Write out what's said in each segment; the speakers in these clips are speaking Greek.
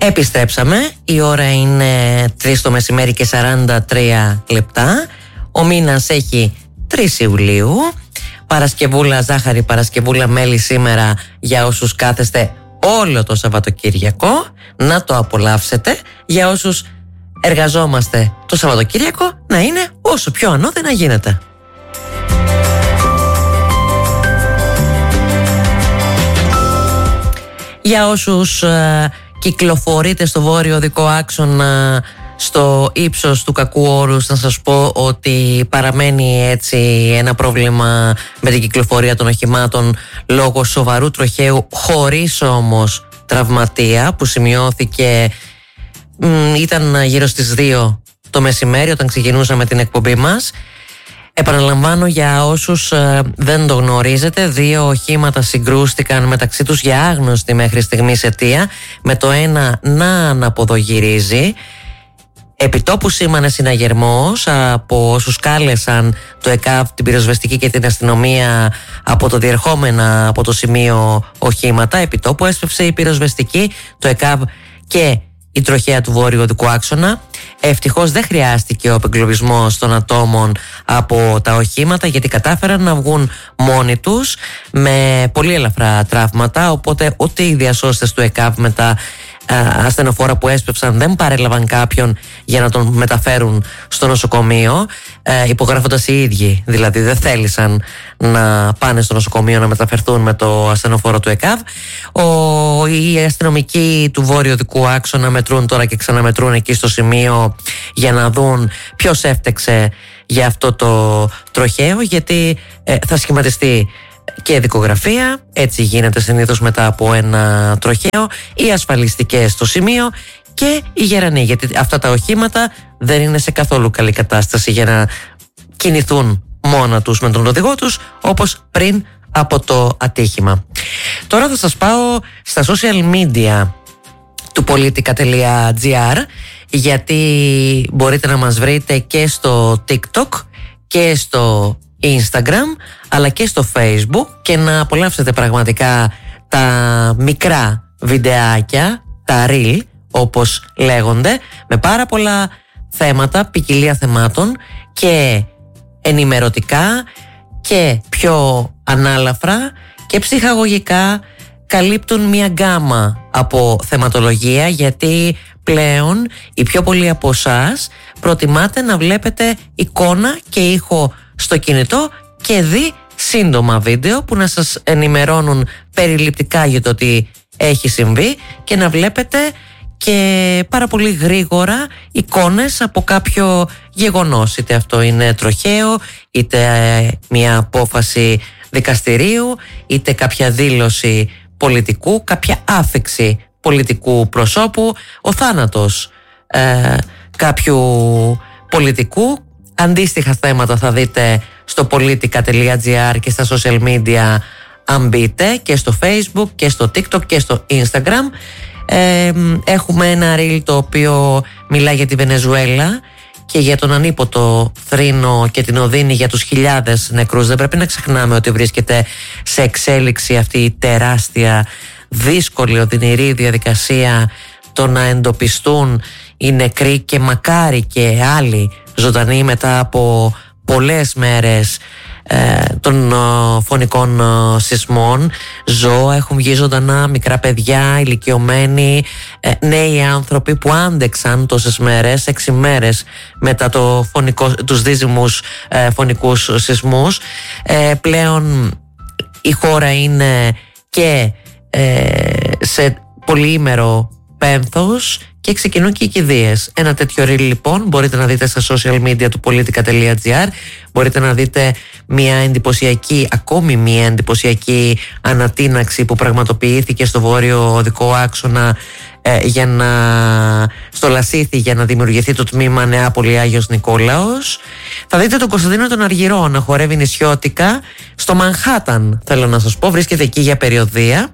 Επιστρέψαμε, η ώρα είναι 3 το μεσημέρι και 43 λεπτά. Ο μήνας έχει 3 Ιουλίου. Παρασκευούλα ζάχαρη, Παρασκευούλα μέλι σήμερα για όσους κάθεστε όλο το Σαββατοκύριακο. Να το απολαύσετε. Για όσους εργαζόμαστε το Σαββατοκύριακο, να είναι όσο πιο ανώδυνα γίνεται. Για όσους κυκλοφορείτε στο βόρειο οδικό άξονα στο ύψος του Κακού Όρους, να σας πω ότι παραμένει έτσι ένα πρόβλημα με την κυκλοφορία των οχημάτων λόγω σοβαρού τροχαίου, χωρίς όμως τραυματία, που σημειώθηκε ήταν γύρω στις 2 το μεσημέρι όταν ξεκινούσαμε την εκπομπή μας. Επαναλαμβάνω για όσους δεν το γνωρίζετε, 2 οχήματα συγκρούστηκαν μεταξύ τους για άγνωστη μέχρι στιγμής αιτία, με το ένα να αναποδογυρίζει. Επιτόπου σήμανε συναγερμός από όσους κάλεσαν το ΕΚΑΒ, την πυροσβεστική και την αστυνομία από το διερχόμενα από το σημείο οχήματα. Επιτόπου έσπευσε η πυροσβεστική, το ΕΚΑΒ και η τροχέα του βόρειου οδικού άξονα. Ευτυχώς δεν χρειάστηκε ο απεγκλωβισμός των ατόμων από τα οχήματα, γιατί κατάφεραν να βγουν μόνοι τους με πολύ ελαφρά τραύματα, οπότε ούτε οι διασώστες του ΕΚΑΒ με τα ασθενοφόρα που έσπευσαν δεν παρέλαβαν κάποιον για να τον μεταφέρουν στο νοσοκομείο, υπογράφοντας οι ίδιοι, δηλαδή δεν θέλησαν να πάνε στο νοσοκομείο να μεταφερθούν με το ασθενοφόρο του ΕΚΑΒ. Οι αστυνομικοί του βόρειου οδικού άξονα μετρούν τώρα και ξαναμετρούν εκεί στο σημείο για να δουν ποιος έφτεξε για αυτό το τροχαίο, γιατί θα σχηματιστεί και δικογραφία, έτσι γίνεται συνήθως μετά από ένα τροχαίο, οι ασφαλιστικές στο σημείο και οι γερανοί, γιατί αυτά τα οχήματα δεν είναι σε καθόλου καλή κατάσταση για να κινηθούν μόνα τους με τον οδηγό τους όπως πριν από το ατύχημα. Τώρα θα σας πάω στα social media του politica.gr, γιατί μπορείτε να μας βρείτε και στο TikTok και στο Instagram αλλά και στο Facebook και να απολαύσετε πραγματικά τα μικρά βιντεάκια, τα reel όπως λέγονται, με πάρα πολλά θέματα, ποικιλία θεμάτων και ενημερωτικά και πιο ανάλαφρα και ψυχαγωγικά. Καλύπτουν μια γκάμα από θεματολογία, γιατί πλέον οι πιο πολλοί από εσάς προτιμάτε να βλέπετε εικόνα και ήχο στο κινητό και δει σύντομα βίντεο που να σας ενημερώνουν περιληπτικά για το τι έχει συμβεί και να βλέπετε και πάρα πολύ γρήγορα εικόνες από κάποιο γεγονός, είτε αυτό είναι τροχαίο, είτε μια απόφαση δικαστηρίου, είτε κάποια δήλωση πολιτικού, κάποια άφιξη πολιτικού προσώπου, ο θάνατος κάποιου πολιτικού. Αντίστοιχα θέματα θα δείτε στο politica.gr και στα social media αν μπείτε, και στο Facebook και στο TikTok και στο Instagram. Έχουμε ένα reel το οποίο μιλάει για τη Βενεζουέλα και για τον ανίποτο θρήνο και την οδύνη για τους χιλιάδες νεκρούς. Δεν πρέπει να ξεχνάμε ότι βρίσκεται σε εξέλιξη αυτή η τεράστια, δύσκολη, οδυνηρή διαδικασία το να εντοπιστούν οι νεκροί και μακάρι και άλλοι ζωντανοί μετά από πολλές μέρες των φωνικών σεισμών. Ζώα έχουν βγει ζωντανά, μικρά παιδιά, ηλικιωμένοι, νέοι άνθρωποι που άντεξαν τόσες μέρες, 6 μέρες μετά τους δύσιμους φωνικούς σεισμούς. Πλέον η χώρα είναι και σε πολυήμερο πένθος και ξεκινούν και οι κηδείες. Ένα τέτοιο reel λοιπόν μπορείτε να δείτε στα social media του politica.gr. Μπορείτε να δείτε ακόμη μια εντυπωσιακή ανατείναξη που πραγματοποιήθηκε στο βόρειο οδικό άξονα στο Λασίθι για να δημιουργηθεί το τμήμα Νεάπολη Άγιος Νικόλαος. Θα δείτε τον Κωνσταντίνο τον Αργυρό να χορεύει νησιώτικα στο Μανχάταν, θέλω να σας πω, βρίσκεται εκεί για περιοδεία.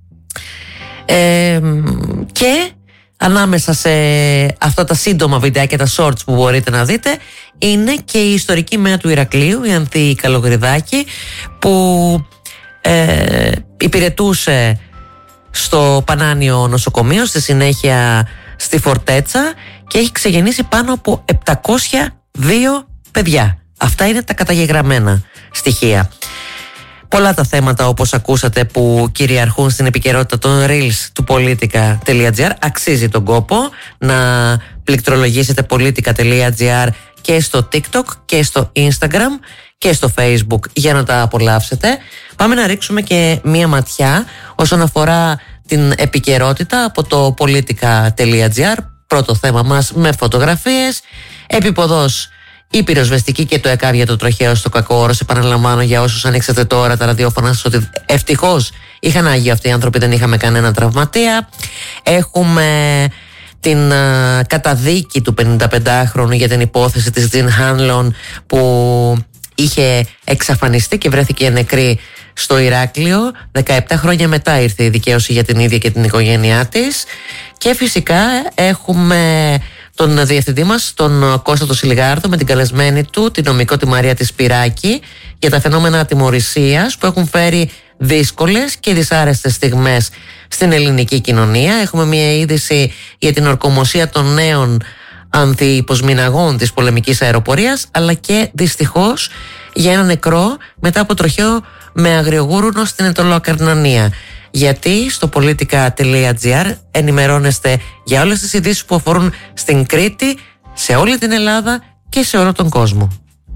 Και ανάμεσα σε αυτά τα σύντομα βιντεάκια, τα shorts που μπορείτε να δείτε, είναι και η ιστορική μέα του Ηρακλείου, η Ανθή Καλογριδάκη, που υπηρετούσε στο Πανάνιο Νοσοκομείο, στη συνέχεια στη Φορτέτσα, και έχει ξεγεννήσει πάνω από 702 παιδιά. Αυτά είναι τα καταγεγραμμένα στοιχεία. Πολλά τα θέματα, όπως ακούσατε, που κυριαρχούν στην επικαιρότητα των reels του politica.gr. Αξίζει τον κόπο να πληκτρολογήσετε politica.gr και στο TikTok και στο Instagram και στο Facebook για να τα απολαύσετε. Πάμε να ρίξουμε και μία ματιά όσον αφορά την επικαιρότητα από το politica.gr. Πρώτο θέμα μας με φωτογραφίες. Επίποδος η πυροσβεστική και το ΕΚΑΒ για το τροχαίο στο Κακόωρος. Επαναλαμβάνω για όσους ανοίξατε τώρα τα ραδιόφωνα σας ότι ευτυχώς είχαν άγιο αυτοί οι άνθρωποι, δεν είχαμε κανένα τραυματία. Έχουμε την καταδίκη του 55χρονου για την υπόθεση της Τζιν Χάνλον που είχε εξαφανιστεί και βρέθηκε νεκρή στο Ηράκλειο. 17 χρόνια μετά ήρθε η δικαίωση για την ίδια και την οικογένειά της. Και φυσικά έχουμε τον διευθυντή μας, τον Κώστα τον Σιλιγάρδο, με την καλεσμένη του, την νομικό, τη Μαρία τη Σπυράκη, για τα φαινόμενα ατιμωρησίας που έχουν φέρει δύσκολες και δυσάρεστες στιγμές στην ελληνική κοινωνία. Έχουμε μια είδηση για την ορκομοσία των νέων ανθιποσμηναγών της πολεμικής αεροπορίας, αλλά και δυστυχώς για ένα νεκρό μετά από τροχαίο με αγριογούρουνο στην Αιτωλοακαρνανία. Γιατί στο politica.gr ενημερώνεστε για όλες τις ειδήσεις που αφορούν στην Κρήτη, σε όλη την Ελλάδα και σε όλο τον κόσμο.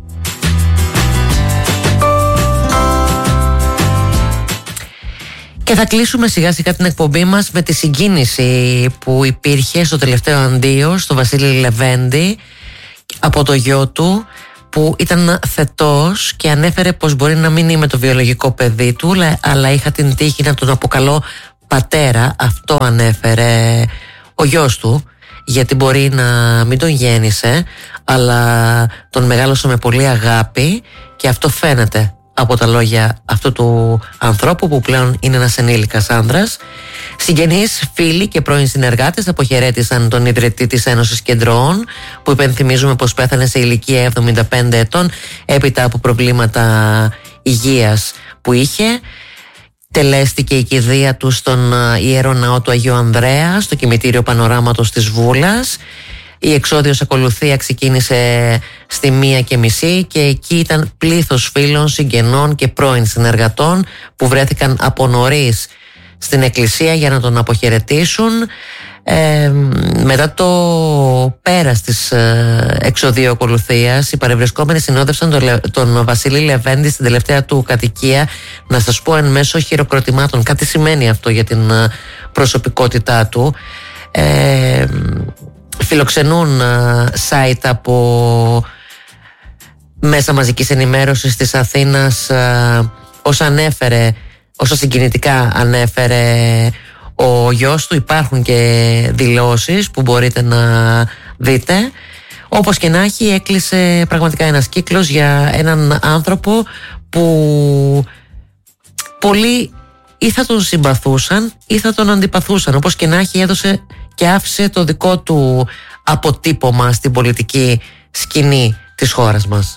Και θα κλείσουμε σιγά σιγά την εκπομπή μας με τη συγκίνηση που υπήρχε στο τελευταίο αντίο στο Βασίλη Λεβέντη από το γιο του, που ήταν θετός και ανέφερε πως μπορεί να μην είμαι το βιολογικό παιδί του, αλλά είχα την τύχη να τον αποκαλώ πατέρα. Αυτό ανέφερε ο γιος του, γιατί μπορεί να μην τον γέννησε, αλλά τον μεγάλωσε με πολύ αγάπη, και αυτό φαίνεται από τα λόγια αυτού του ανθρώπου που πλέον είναι ένας ενήλικας άνδρας. Συγγενείς, φίλοι και πρώην συνεργάτες αποχαιρέτησαν τον ιδρυτή της Ένωσης Κεντρών, που υπενθυμίζουμε πως πέθανε σε ηλικία 75 ετών έπειτα από προβλήματα υγείας που είχε. Τελέστηκε η κηδεία του στον Ιερό Ναό του Αγίου Ανδρέα, στο κημητήριο Πανοράματος της Βούλας. Η εξόδιος ακολουθία ξεκίνησε στη 1:30 και εκεί ήταν πλήθος φίλων, συγγενών και πρώην συνεργατών που βρέθηκαν από νωρίς στην εκκλησία για να τον αποχαιρετήσουν. Μετά το πέρας της εξοδίου ακολουθίας, οι παρευρισκόμενοι συνόδευσαν τον Βασίλη Λεβέντη στην τελευταία του κατοικία, να σας πω εν μέσω χειροκροτημάτων. Κάτι σημαίνει αυτό για την προσωπικότητά του. Φιλοξενούν site από μέσα μαζικής ενημέρωσης της Αθήνας όσα συγκινητικά ανέφερε ο γιος του. Υπάρχουν και δηλώσεις που μπορείτε να δείτε. Όπως και να έχει, έκλεισε πραγματικά ένας κύκλος για έναν άνθρωπο που πολλοί ή θα τον συμπαθούσαν ή θα τον αντιπαθούσαν. Όπως και να έχει, έδωσε και άφησε το δικό του αποτύπωμα στην πολιτική σκηνή της χώρας μας.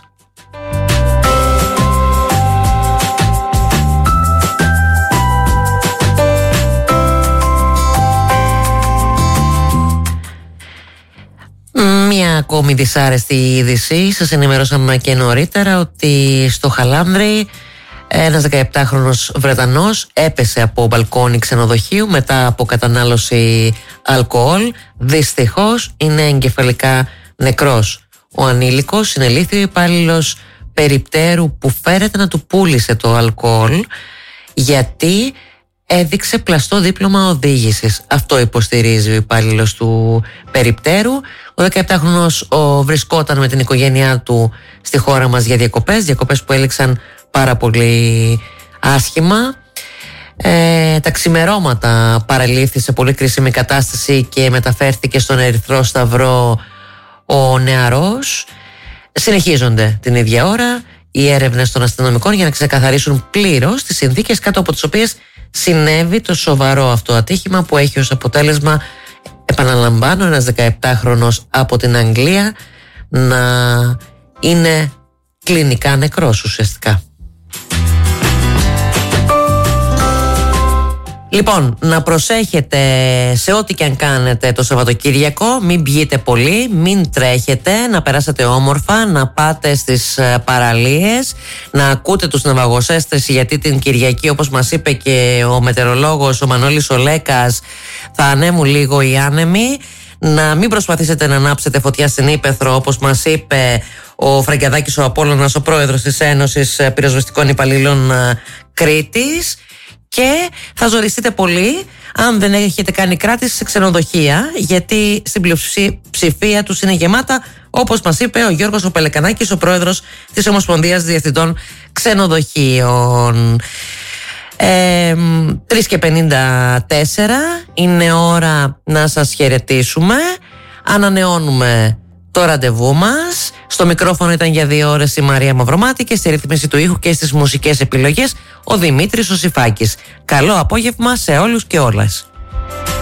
Μια ακόμη δυσάρεστη είδηση. Σας ενημερώσαμε και νωρίτερα ότι στο Χαλάνδρι ένας 17χρονος Βρετανός έπεσε από μπαλκόνι ξενοδοχείου μετά από κατανάλωση αλκοόλ. Δυστυχώς είναι εγκεφαλικά νεκρός. Ο ανήλικος συνελήφθη ο υπάλληλος περιπτέρου που φέρεται να του πούλησε το αλκοόλ, γιατί έδειξε πλαστό δίπλωμα οδήγησης. Αυτό υποστηρίζει ο υπάλληλος του περιπτέρου. Ο 17χρονος βρισκόταν με την οικογένειά του στη χώρα μας για διακοπές που έληξαν πάρα πολύ άσχημα. Τα ξημερώματα παραλήφθη σε πολύ κρίσιμη κατάσταση και μεταφέρθηκε στον Ερυθρό Σταυρό ο νεαρός. Συνεχίζονται την ίδια ώρα οι έρευνες των αστυνομικών για να ξεκαθαρίσουν πλήρως τις συνθήκες κάτω από τις οποίες συνέβη το σοβαρό αυτό ατύχημα, που έχει ως αποτέλεσμα, επαναλαμβάνω, ένας 17χρονος από την Αγγλία να είναι κλινικά νεκρός ουσιαστικά. Λοιπόν, να προσέχετε σε ό,τι και αν κάνετε το Σαββατοκύριακο, μην πιείτε πολύ, μην τρέχετε, να περάσετε όμορφα, να πάτε στις παραλίες, να ακούτε τους ναυαγοσέστρες, γιατί την Κυριακή, όπως μας είπε και ο μετεωρολόγος ο Μανώλης Ολέκας, θα ανέμουν λίγο οι άνεμοι. Να μην προσπαθήσετε να ανάψετε φωτιά στην Ύπαιθρο, όπως μας είπε ο Φραγκιαδάκης ο Απόλλωνας, ο πρόεδρος της Ένωσης Πυροσβεστικών Υπαλλήλων Κρήτης. Και θα ζοριστείτε πολύ αν δεν έχετε κάνει κράτηση σε ξενοδοχεία, γιατί στην πλειοψηφία τους είναι γεμάτα, όπως μας είπε ο Γιώργος ο Πελεκανάκης, ο πρόεδρος της Ομοσπονδίας Διευθυντών Ξενοδοχείων. 3:54 είναι ώρα να σας χαιρετήσουμε. Ανανεώνουμε το ραντεβού μας. Στο μικρόφωνο ήταν για 2 ώρες η Μαρία Μαυρομάτη και στη ρύθμιση του ήχου και στις μουσικές επιλογές ο Δημήτρης ο Σιφάκης. Καλό απόγευμα σε όλους και όλες.